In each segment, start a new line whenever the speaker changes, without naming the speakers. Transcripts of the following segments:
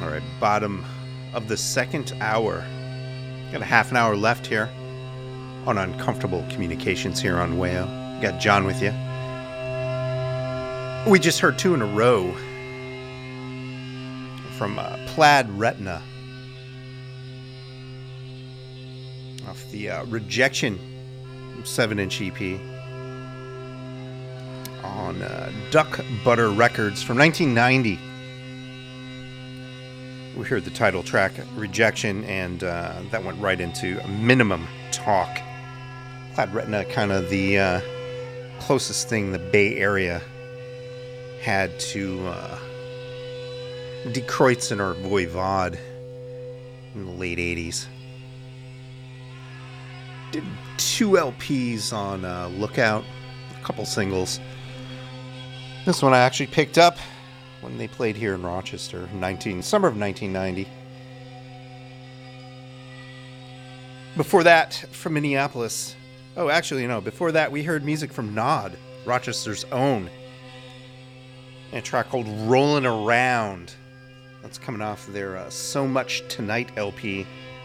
All right, bottom of the second hour. Got a half an hour left here on Uncomfortable Communications here on WAYO. Got John with you. We just heard two in a row from Plaid Retina off the Rejection 7-inch EP on Duck Butter Records from 1990. We heard the title track, Rejection, and that went right into Minimum Talk. Plaid Retina, kind of the closest thing the Bay Area had to Die Kreuzen or Voivod in the late 80s. Did 2 LPs on Lookout, a couple singles. This one I actually picked up when they played here in Rochester, summer of 1990. Before that, from Minneapolis. Oh, actually, no. Before that, we heard music from Nod, Rochester's own. And a track called Rollin' Around. That's coming off their So Much Tonight LP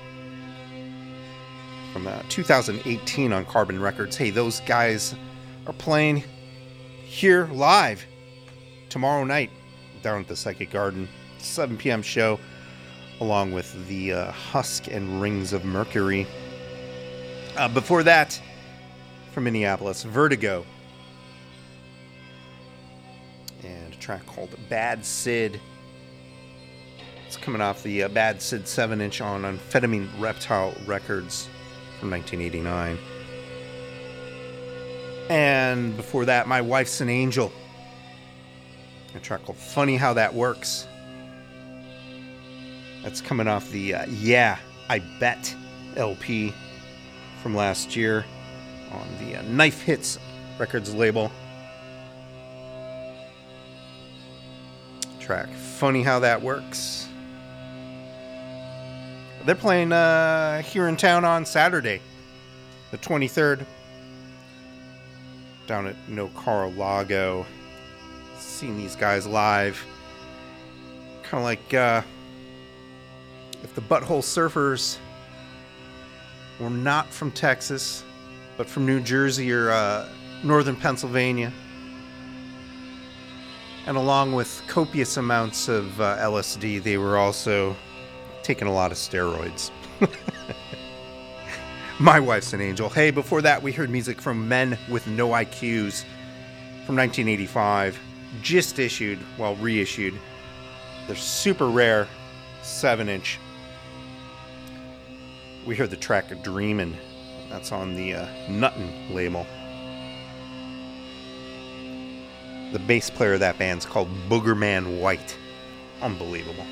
from 2018 on Carbon Records. Hey, those guys are playing here live tomorrow night down at the Psychic Garden, 7 p.m. show, along with the Husk and Rings of Mercury. Before that, from Minneapolis, Vertigo, and a track called Bad Sid. It's coming off the Bad Sid 7-inch on Amphetamine Reptile Records from 1989. And before that, My Wife's an Angel, a track called Funny How That Works. That's coming off the Yeah, I Bet LP from last year on the Knife Hits Records label. Track Funny How That Works. They're playing here in town on Saturday, the 23rd, down at No Car-a-Lago. Seeing these guys live, kind of like if the Butthole Surfers were not from Texas, but from New Jersey or northern Pennsylvania, and along with copious amounts of LSD, they were also taking a lot of steroids. My Wife's an Angel. Hey, before that, we heard music from Men with No IQs from 1985. Just issued, reissued. They're super rare, 7-inch. We heard the track Dreamin'. That's on the Nuttin' label. The bass player of that band's called Boogerman White. Unbelievable.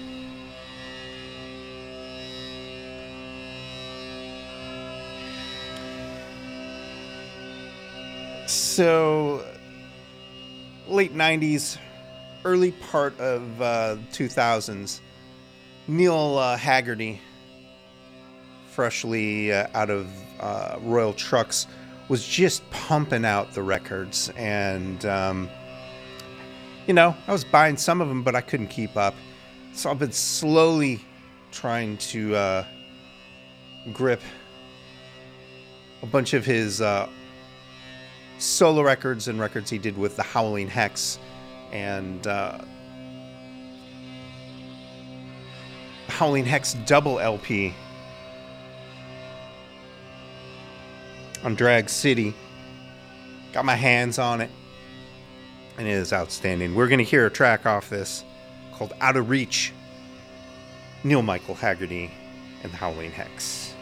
So, late 90s, early part of 2000s, Neil Haggerty, freshly out of Royal Trucks, was just pumping out the records. And, I was buying some of them, but I couldn't keep up. So I've been slowly trying to grip a bunch of his solo records and records he did with the Howling Hex and Howling Hex double LP on Drag City. Got my hands on it, and it is outstanding. We're going to hear a track off this called Out of Reach, Neil Michael Haggerty and the Howling Hex.